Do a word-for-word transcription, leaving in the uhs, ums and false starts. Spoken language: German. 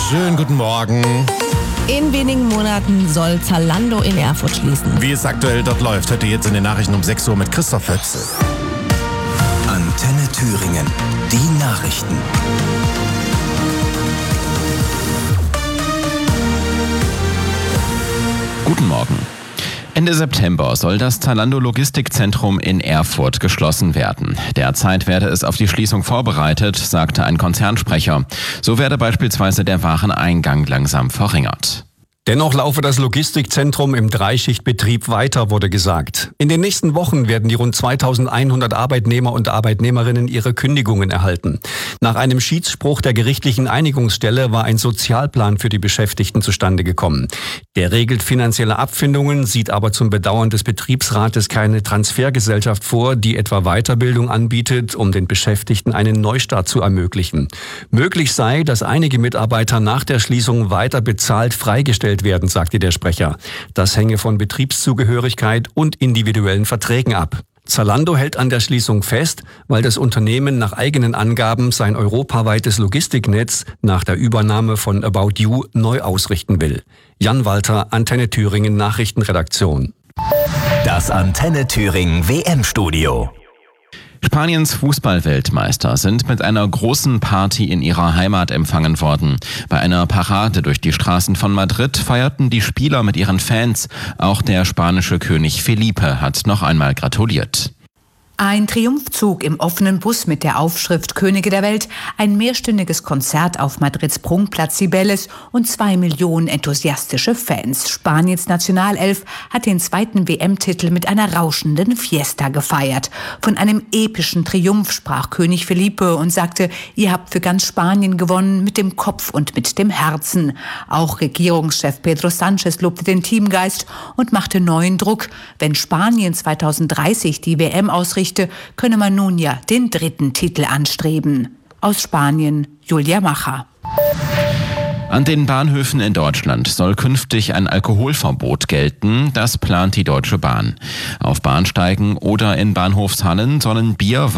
Schönen guten Morgen. In wenigen Monaten soll Zalando in Erfurt schließen. Wie es aktuell dort läuft, hört ihr jetzt in den Nachrichten um sechs Uhr mit Christoph Hötze. Antenne Thüringen. Die Nachrichten. Guten Morgen. Ende September soll das Zalando-Logistikzentrum in Erfurt geschlossen werden. Derzeit werde es auf die Schließung vorbereitet, sagte ein Konzernsprecher. So werde beispielsweise der Wareneingang langsam verringert. Dennoch laufe das Logistikzentrum im Dreischichtbetrieb weiter, wurde gesagt. In den nächsten Wochen werden die rund zweitausendeinhundert Arbeitnehmer und Arbeitnehmerinnen ihre Kündigungen erhalten. Nach einem Schiedsspruch der gerichtlichen Einigungsstelle war ein Sozialplan für die Beschäftigten zustande gekommen. Der regelt finanzielle Abfindungen, sieht aber zum Bedauern des Betriebsrates keine Transfergesellschaft vor, die etwa Weiterbildung anbietet, um den Beschäftigten einen Neustart zu ermöglichen. Möglich sei, dass einige Mitarbeiter nach der Schließung weiter bezahlt freigestellt werden, sagte der Sprecher. Das hänge von Betriebszugehörigkeit und individuellen Verträgen ab. Zalando hält an der Schließung fest, weil das Unternehmen nach eigenen Angaben sein europaweites Logistiknetz nach der Übernahme von About You neu ausrichten will. Jan Walter, Antenne Thüringen Nachrichtenredaktion. Das Antenne Thüringen W M-Studio. Spaniens Fußballweltmeister sind mit einer großen Party in ihrer Heimat empfangen worden. Bei einer Parade durch die Straßen von Madrid feierten die Spieler mit ihren Fans. Auch der spanische König Felipe hat noch einmal gratuliert. Ein Triumphzug im offenen Bus mit der Aufschrift Könige der Welt, ein mehrstündiges Konzert auf Madrids Prunkplatz Cibeles und zwei Millionen enthusiastische Fans. Spaniens Nationalelf hat den zweiten W M-Titel mit einer rauschenden Fiesta gefeiert. Von einem epischen Triumph sprach König Felipe und sagte, ihr habt für ganz Spanien gewonnen, mit dem Kopf und mit dem Herzen. Auch Regierungschef Pedro Sánchez lobte den Teamgeist und machte neuen Druck. Wenn Spanien zweitausenddreißig die W M ausrichtet, könne man nun ja den dritten Titel anstreben. Aus Spanien, Julia Macher. An den Bahnhöfen in Deutschland soll künftig ein Alkoholverbot gelten. Das plant die Deutsche Bahn. Auf Bahnsteigen oder in Bahnhofshallen sollen Bier,